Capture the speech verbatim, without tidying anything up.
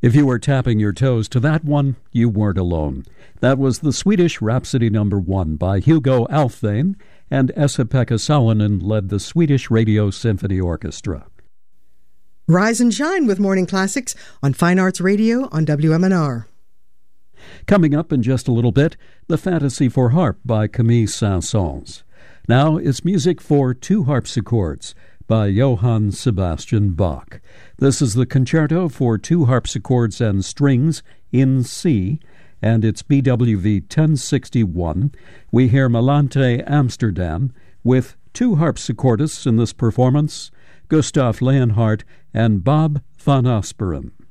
If you were tapping your toes to that one, you weren't alone. That was the Swedish Rhapsody Number One by Hugo Alfvén, and Esa-Pekka Salonen led the Swedish Radio Symphony Orchestra. Rise and shine with Morning Classics on Fine Arts Radio on W M N R. Coming up in just a little bit, the Fantasy for Harp by Camille Saint-Saëns. Now it's music for two harpsichords by Johann Sebastian Bach. This is the Concerto for Two Harpsichords and Strings in C, and it's B W V ten sixty-one. We hear Melante Amsterdam with two harpsichordists in this performance, Gustav Leonhardt and Bob van Asperen.